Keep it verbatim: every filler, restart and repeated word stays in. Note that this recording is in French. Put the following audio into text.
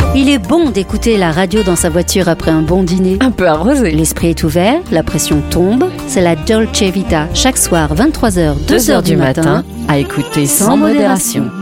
Il est bon d'écouter la radio dans sa voiture après un bon dîner. Un peu arrosé. L'esprit est ouvert, la pression tombe. C'est la Dolce Vita, chaque soir vingt-trois heures, deux heures du matin, à écouter sans modération.